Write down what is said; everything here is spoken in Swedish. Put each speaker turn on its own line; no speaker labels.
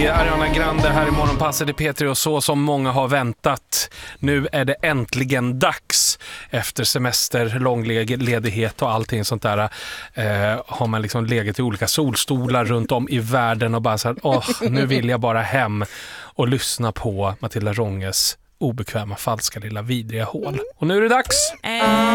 Ray, Ariana Grande här i Morgonpasset i P3 och så som många har väntat. Nu är det äntligen dags efter semester, långledighet och allting sånt där. Har man liksom legat i olika solstolar runt om i världen och bara så här, nu vill jag bara hem och lyssna på Matilda Ronges obekväma, falska, lilla vidriga hål. Och nu är det dags!